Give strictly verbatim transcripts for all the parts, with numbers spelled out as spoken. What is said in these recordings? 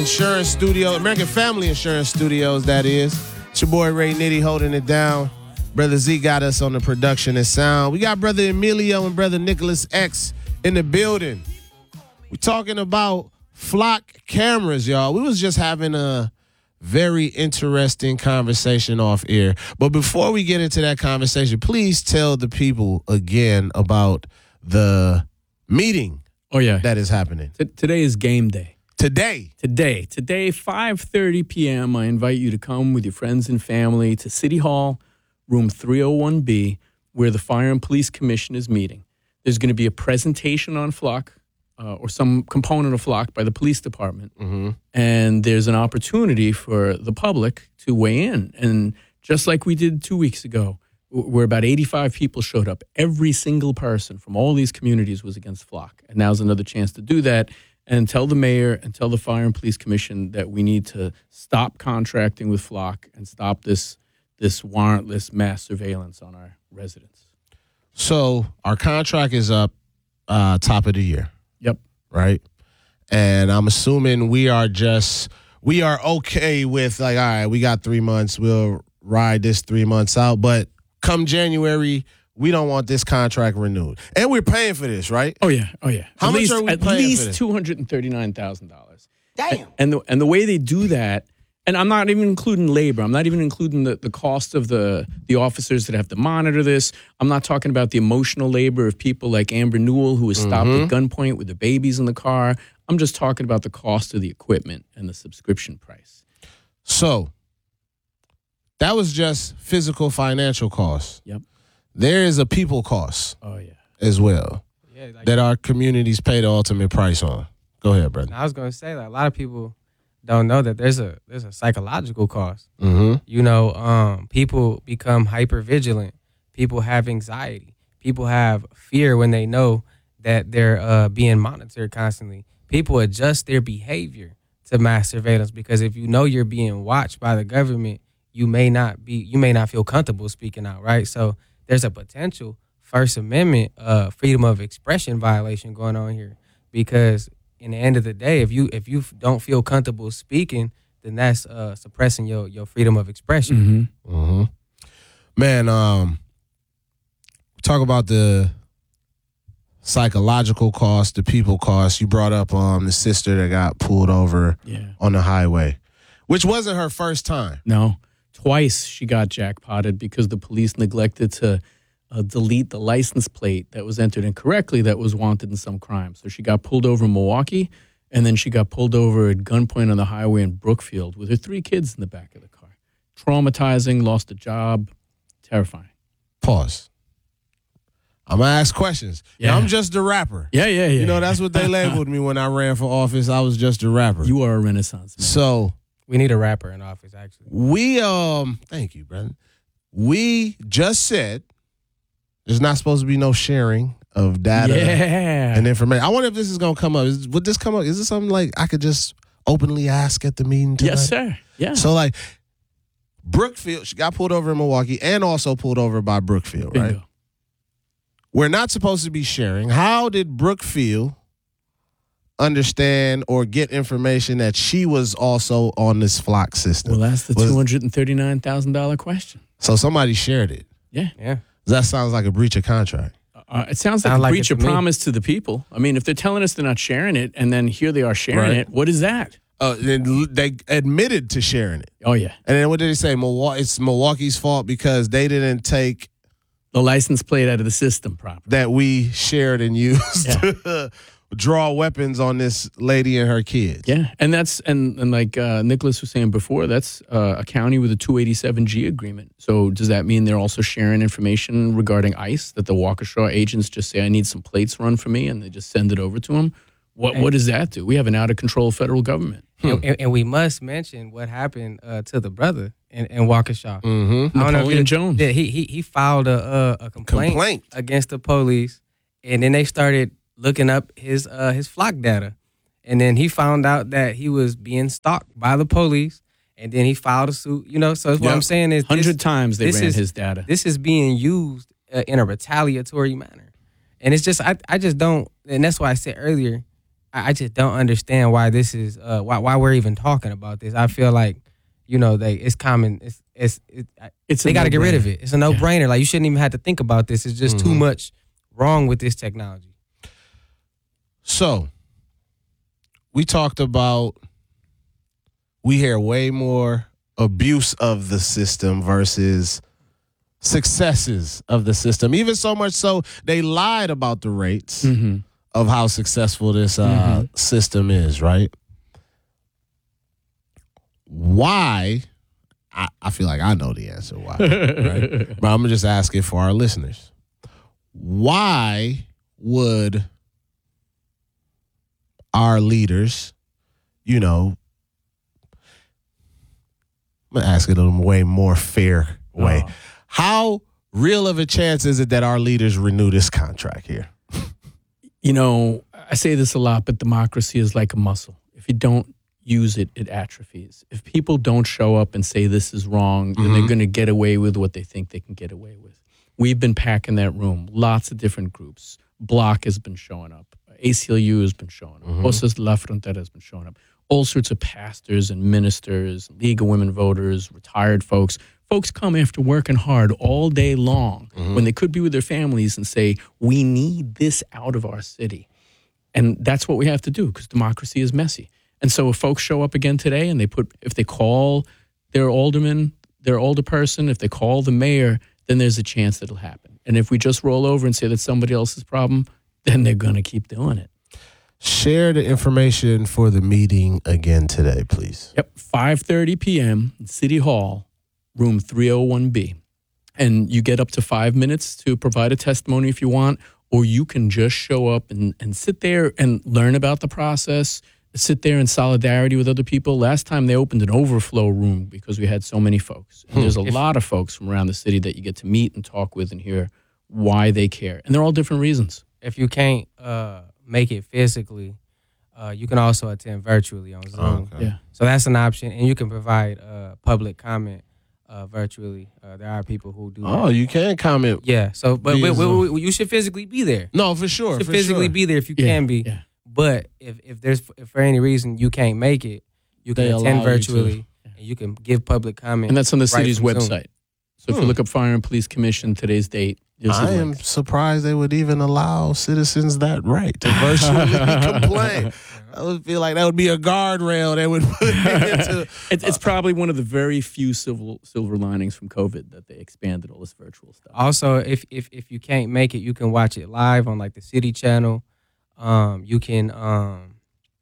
Insurance Studio, American Family Insurance Studios, that is. It's your boy Ray Nitty holding it down. Brother Z got us on the production and sound. We got Brother Emilio and Brother Nicholas X in the building. We're talking about flock cameras, y'all. We was just having a very interesting conversation off air. But before we get into that conversation, please tell the people again about the meeting oh, yeah. that is happening. T- today is game day. Today. Today. Today, five thirty p.m., I invite you to come with your friends and family to City Hall, room three oh one B, where the Fire and Police Commission is meeting. There's going to be a presentation on flock uh, or some component of flock by the police department. Mm-hmm. And there's an opportunity for the public to weigh in. And just like we did two weeks ago, where about eighty-five people showed up, every single person from all these communities was against flock. And now's another chance to do that. And tell the mayor and tell the Fire and Police Commission that we need to stop contracting with flock and stop this this warrantless mass surveillance on our residents. So our contract is up uh, top of the year. Yep. Right? And I'm assuming we are just, we are okay with like, all right, we got three months. We'll ride this three months out. But come January, we don't want this contract renewed. And we're paying for this, right? Oh, yeah. Oh, yeah. How at much least, are we at paying least for this? two hundred thirty-nine thousand dollars. Damn. And the, and the way they do that, and I'm not even including labor. I'm not even including the, the cost of the, the officers that have to monitor this. I'm not talking about the emotional labor of people like Amber Newell, who was stopped Mm-hmm. at gunpoint with the babies in the car. I'm just talking about the cost of the equipment and the subscription price. So that was just physical financial costs. Yep. There is a people cost Oh, yeah. as well Yeah, like, that our communities pay the ultimate price on. Go ahead, brother. I was gonna say, like, a lot of people don't know that there's a there's a psychological cost. Mm-hmm. You know, um, people become hyper vigilant. People have anxiety. People have fear when they know that they're uh, being monitored constantly. People adjust their behavior to mass surveillance because if you know you're being watched by the government, you may not be you may not feel comfortable speaking out, right? So there's a potential First Amendment uh, freedom of expression violation going on here because in the end of the day, if you if you don't feel comfortable speaking, then that's uh, suppressing your, your freedom of expression. Mm-hmm. Mm-hmm. Man, um, talk about the psychological cost, the people cost. You brought up um the sister that got pulled over Yeah. on the highway, which wasn't her first time. No. Twice she got jackpotted because the police neglected to uh, delete the license plate that was entered incorrectly that was wanted in some crime. So she got pulled over in Milwaukee, and then she got pulled over at gunpoint on the highway in Brookfield with her three kids in the back of the car. Traumatizing, lost a job, terrifying. Pause. I'm going to ask questions. Yeah. Yeah, I'm just a rapper. Yeah, yeah, yeah. You know, that's what they labeled me when I ran for office. I was just a rapper. You are a renaissance man. So We need a rapper in office, actually. we, um, thank you, brother. We just said there's not supposed to be no sharing of data Yeah. and information. I wonder if this is going to come up. Is, would this come up? Is this something like I could just openly ask at the meeting tonight? Yes, sir. Yeah. So, like, Brookfield, she got pulled over in Milwaukee and also pulled over by Brookfield, right? Bingo. We're not supposed to be sharing. How did Brookfield understand or get information that she was also on this flock system? Well, that's the Was- two hundred thirty-nine thousand dollars question. So somebody shared it. Yeah. Yeah. That sounds like a breach of contract. Uh, it sounds like Sound a like breach it of to me. promise to the people. I mean, if they're telling us they're not sharing it, and then here they are sharing Right. it, what is that? Uh, they, they admitted to sharing it. Oh, yeah. And then what did they say? Milwaukee, it's Milwaukee's fault because they didn't take The license plate out of the system properly. that we shared and used Yeah. to draw weapons on this lady and her kids. Yeah, and that's and, and like uh, Nicholas was saying before, that's uh, a county with a two eighty-seven G agreement. So does that mean they're also sharing information regarding ICE that the Waukesha agents just say I need some plates run for me and they just send it over to them? What what does that do? We have an out of control federal government. And, and, and we must mention what happened uh, to the brother in, in Waukesha. Mm-hmm. I don't know if Napoleon you- Jones. Yeah, he he he filed a a, a complaint, Complaint. against the police, and then they started looking up his uh, his flock data, and then he found out that he was being stalked by the police, and then he filed a suit. You know, so what Yep. I'm saying is, Hundred this, times they this ran is- his data. this is being used uh, in a retaliatory manner, and it's just I I just don't, and that's why I said earlier, I, I just don't understand why this is uh, why why we're even talking about this. I feel like, you know, they it's common. It's it's it, It's they a got to get rid of no-brainer. it. It's a no brainer. Like you shouldn't even have to think about this. It's just Mm-hmm. too much wrong with this technology. So, we talked about, we hear way more abuse of the system versus successes of the system. Even so much so, they lied about the rates Mm-hmm. of how successful this uh, Mhm. system is, right? Why? I, I feel like I know the answer why, right? But I'm going to just ask it for our listeners. Why would our leaders, you know, I'm going to ask it in a way more fair way. Oh. How real of a chance is it that our leaders renew this contract here? You know, I say this a lot, but democracy is like a muscle. If you don't use it, it atrophies. If people don't show up and say this is wrong, then they're going to get away with what they think they can get away with. We've been packing that room. Lots of different groups. Bloc has been showing up. A C L U has been showing up. Mhm. Voces de la Frontera has been showing up. All sorts of pastors and ministers, League of Women Voters, retired folks. Folks come after working hard all day long when they could be with their families and say, we need this out of our city. And that's what we have to do because democracy is messy. And so if folks show up again today and they put, if they call their alderman, their alderperson, if they call the mayor, then there's a chance that it'll happen. And if we just roll over and say that's somebody else's problem, then they're going to keep doing it. Share the information for the meeting again today, please. Yep, five thirty p.m. in City Hall, room three oh one B. And you get up to five minutes to provide a testimony if you want, or you can just show up and, and sit there and learn about the process, sit there in solidarity with other people. Last time they opened an overflow room because we had so many folks. And there's a lot of folks from around the city that you get to meet and talk with and hear why they care. And they're all different reasons. If you can't uh, make it physically, uh, you can also attend virtually on Zoom. Okay. Yeah. So that's an option, and you can provide uh, public comment uh, virtually. Uh, there are people who do. Oh, that. you can comment. Yeah. So, but Via we, we, Zoom. we, you should physically be there. No, for sure. You should for physically sure. be there if you Yeah, can be. yeah. But if if there's if for any reason you can't make it, you can They allow attend you to. virtually, and you can give public comment. And that's on the right city's from Zoom. website. So if Hmm. you look up Fire and Police Commission, today's date, you'll see I the am link. surprised they would even allow citizens that right to virtually complain. I would feel like that would be a guardrail that would put into. It's, it's probably one of the very few silver, silver linings from COVID that they expanded all this virtual stuff. Also, if if if you can't make it, you can watch it live on like the City Channel. Um, you can um,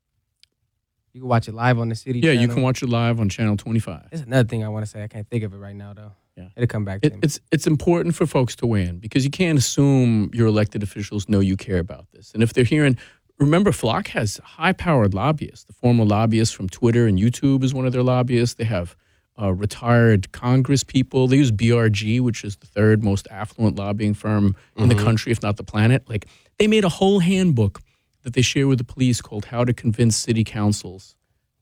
you can watch it live on the City Yeah, Channel. you can watch it live on Channel twenty-five. There's another thing I want to say. I can't think of it right now though. Yeah. It'll come back to It, me. it's it's important for folks to weigh in because you can't assume your elected officials know you care about this. And if they're hearing, remember, Flock has high-powered lobbyists. The former lobbyists from Twitter and YouTube is one of their lobbyists. They have uh, retired Congress people. They use B R G, which is the third most affluent lobbying firm in the country, if not the planet. Like they made a whole handbook that they share with the police called "How to Convince City Councils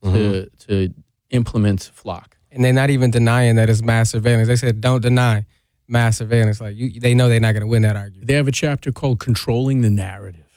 to to implement Flock." And they're not even denying that it's mass surveillance. They said don't deny mass surveillance. Like you, they know they're not going to win that argument. They have a chapter called "Controlling the Narrative."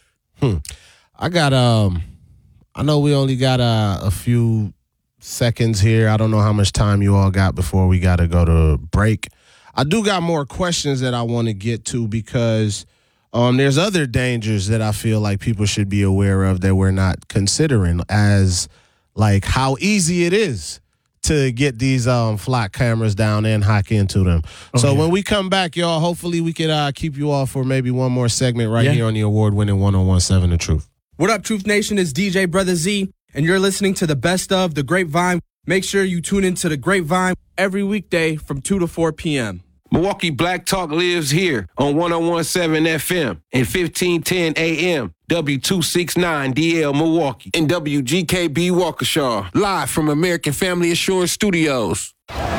I got um, I know we only got uh, a few seconds here. I don't know how much time you all got before we got to go to break. I do got more questions that I want to get to because um, there's other dangers that I feel like people should be aware of that we're not considering, as like how easy it is to get these um, Flock cameras down and hack into them. So yeah. when we come back, y'all, hopefully we can uh, keep you all for maybe one more segment right Yeah. here on the award-winning one oh one seven The Truth. What up, Truth Nation? It's D J Brother Z, and you're listening to the best of The Grapevine. Make sure you tune into The Grapevine every weekday from two to four p.m. Milwaukee Black Talk lives here on one oh one seven F M and fifteen ten A M, W two sixty-nine D L Milwaukee, and W G K B Waukesha, live from American Family Assurance Studios.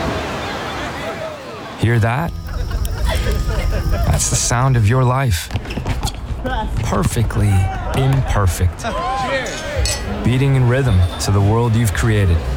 Hear that? That's the sound of your life. Perfectly imperfect. Beating in rhythm to the world you've created.